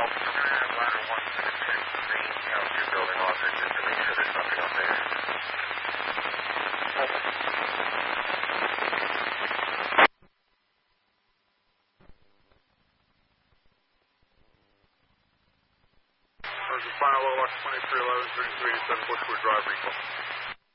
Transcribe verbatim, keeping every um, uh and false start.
ladder one to check the main house you're building also, just to make sure there's nothing up there. There's a final Low Watch twenty-three eleven, thirty-two eighty-seven Bushwood Drive, recall.